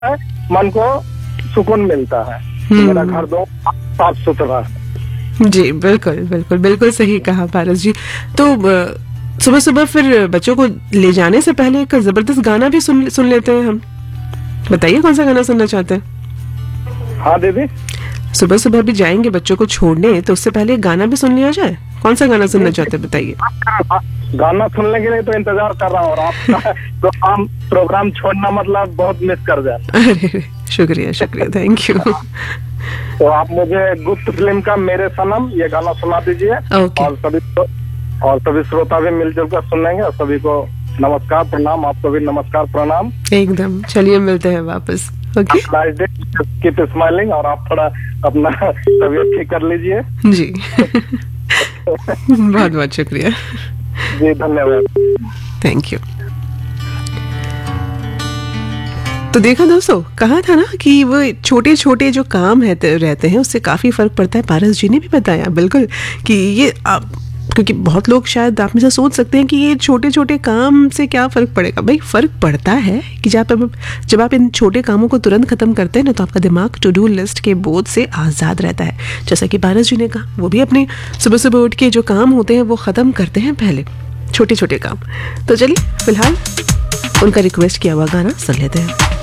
है, मन को सुकून मिलता है। मेरा घर दो साफ सुथरा है। जी बिल्कुल बिल्कुल बिल्कुल सही कहा पारस जी। तो सुबह सुबह फिर बच्चों को ले जाने से पहले एक जबरदस्त गाना भी सुन लेते हैं हम। बताइए कौन सा गाना सुनना चाहते हैं? हाँ दीदी, सुबह सुबह भी जाएंगे बच्चों को छोड़ने, तो उससे पहले गाना भी सुन लिया जाए। कौन सा गाना सुनना चाहते हैं बताइए? गाना सुनने के लिए तो इंतजार कर रहा हूँ, और आपका तो प्रोग्राम छोड़ना मतलब बहुत मिस कर जाए। अरे शुक्रिया शुक्रिया, थैंक यू। तो आप मुझे गुप्त फिल्म का मेरे सनम ये गाना सुना दीजिए। ओके। और सभी श्रोता भी मिलजुल कर सुनेंगे। और सभी को नमस्कार प्रणाम, आपको भी नमस्कार प्रणाम। एकदम, चलिए मिलते हैं वापस। Okay, keep smiling. और आप थोड़ा अपना तबीयत ठीक कर लीजिए। जी। बहुत बहुत शुक्रिया जी, धन्यवाद, थैंक यू। तो देखा दोस्तों, कहा था ना कि वो छोटे छोटे जो काम रहते हैं उससे काफी फर्क पड़ता है। पारस जी ने भी बताया बिल्कुल कि ये क्योंकि बहुत लोग शायद आप में से सोच सकते हैं कि ये छोटे छोटे काम से क्या फ़र्क पड़ेगा। भाई फ़र्क पड़ता है कि जब आप इन छोटे कामों को तुरंत ख़त्म करते हैं ना, तो आपका दिमाग टू डू लिस्ट के बोझ से आज़ाद रहता है। जैसा कि पारस जी ने कहा, वो भी अपने सुबह सुबह उठ के जो काम होते हैं वो ख़त्म करते हैं पहले, छोटे छोटे काम। तो चलिए फिलहाल उनका रिक्वेस्ट किया हुआ गाना सुन लेते हैं।